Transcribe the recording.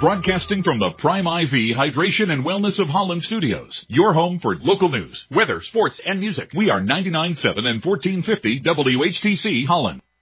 Broadcasting from the Prime IV Hydration and Wellness of Holland Studios. Your home for local news, weather, sports, and music. We are 99.7 and 1450 WHTC Holland.